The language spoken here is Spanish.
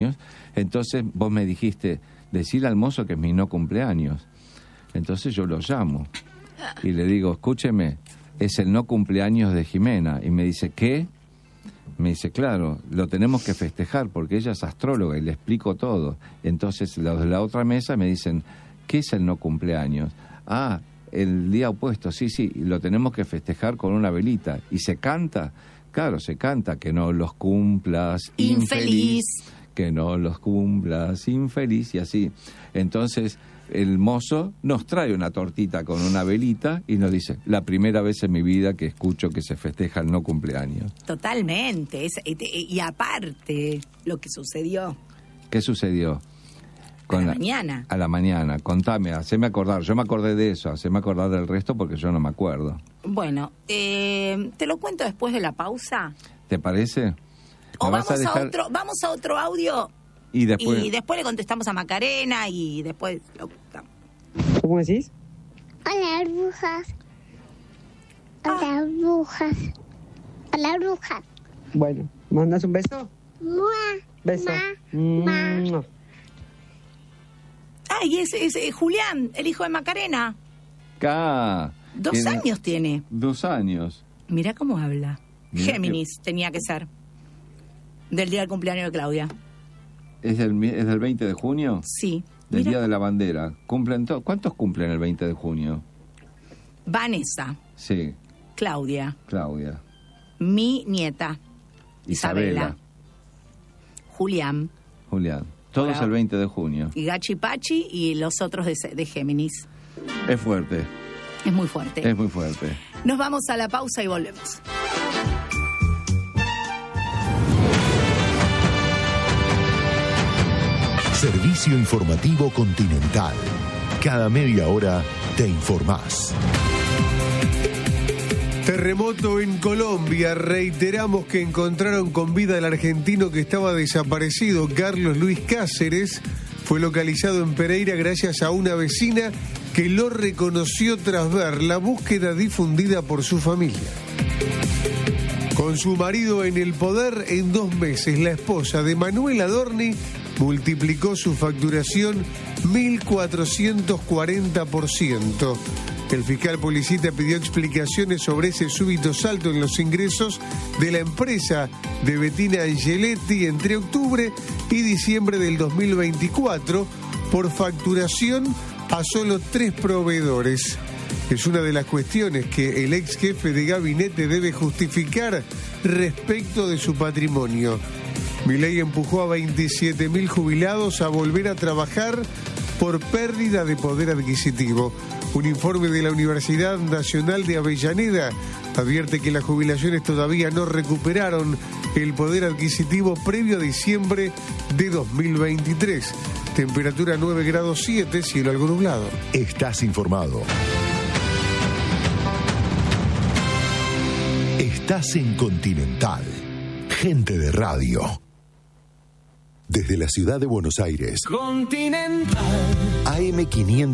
Entonces vos me dijiste, decile al mozo que es mi no cumpleaños. Entonces yo lo llamo y le digo, escúcheme, es el no cumpleaños de Jimena. Y me dice, ¿qué? Me dice, claro, lo tenemos que festejar porque ella es astróloga y le explico todo. Entonces los de la otra mesa me dicen, ¿qué es el no cumpleaños? Ah, el día opuesto, sí, lo tenemos que festejar con una velita. ¿Y se canta? Claro, se canta, que no los cumplas infeliz, que no los cumplas infeliz, y así. Entonces el mozo nos trae una tortita con una velita y nos dice, la primera vez en mi vida que escucho que se festeja el no cumpleaños. Totalmente. Y aparte, lo que sucedió. ¿Qué sucedió? Mañana. A la mañana. Contame, haceme acordar. Yo me acordé de eso, haceme acordar del resto porque yo no me acuerdo. Bueno, te lo cuento después de la pausa. ¿Te parece? O vamos a otro audio y después le contestamos a Macarena y después lo contamos. ¿Cómo decís? Hola, brujas. Hola, brujas. Hola, brujas. Bueno, ¿mandas un beso? Mua. Beso. Ma. Ay, es Julián, el hijo de Macarena. 2 años tiene. 2 años. Mirá cómo habla. Mirá Géminis tenía que ser. Del día del cumpleaños de Claudia. ¿Es del 20 de junio? Sí. Del Día de la Bandera. ¿Cuántos cumplen el 20 de junio? Vanessa. Sí. Claudia. Mi nieta. Isabela. Julián. Todos el 20 de junio. Y Gachi Pachi y los otros de Géminis. Es fuerte. Es muy fuerte. Es muy fuerte. Nos vamos a la pausa y volvemos. Servicio Informativo Continental. Cada media hora te informás. Terremoto en Colombia. Reiteramos que encontraron con vida al argentino que estaba desaparecido, Carlos Luis Cáceres. Fue localizado en Pereira gracias a una vecina que lo reconoció tras ver la búsqueda difundida por su familia. Con su marido en el poder, en 2 meses, la esposa de Manuel Adorni multiplicó su facturación 1.440%. El fiscal Policita pidió explicaciones sobre ese súbito salto en los ingresos de la empresa de Bettina Angeletti entre octubre y diciembre del 2024 por facturación a solo 3 proveedores. Es una de las cuestiones que el ex jefe de gabinete debe justificar respecto de su patrimonio. Milei empujó a 27.000 jubilados a volver a trabajar por pérdida de poder adquisitivo. Un informe de la Universidad Nacional de Avellaneda advierte que las jubilaciones todavía no recuperaron el poder adquisitivo previo a diciembre de 2023. Temperatura 9 grados 7, cielo algo nublado. Estás informado. Estás en Continental. Gente de radio. Desde la ciudad de Buenos Aires. Continental. AM500.